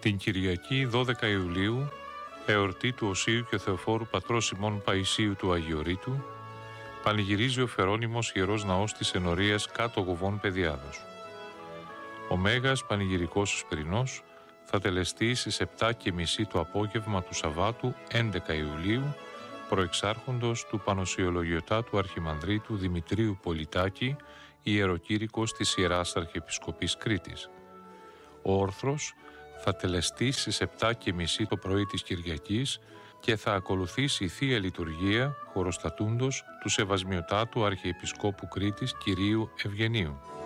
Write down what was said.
Την Κυριακή 12 Ιουλίου, εορτή του Οσίου και Θεοφόρου πατρός ημών Παϊσίου του Αγιορείτου, πανηγυρίζει ο Φερόνιμος Ιερός Ναός της Ενορίας κάτω Γοβών Παιδιάδος. Ο Μέγας Πανηγυρικός Εσπερινός θα τελεστεί στις 7:30 το απόγευμα του Σαββάτου 11 Ιουλίου, προεξάρχοντος του Πανοσιολογιωτάτου Αρχιμανδρίτου Δημητρίου Πολιτάκη, ιεροκήρυκος της Ιεράς Αρχιεπισκοπής Κρήτης. Ο όρθρος θα τελεστεί στις 7:30 το πρωί της Κυριακής και θα ακολουθήσει η Θεία Λειτουργία χωροστατούντος του Σεβασμιωτάτου Αρχιεπισκόπου Κρήτης Κυρίου Ευγενίου.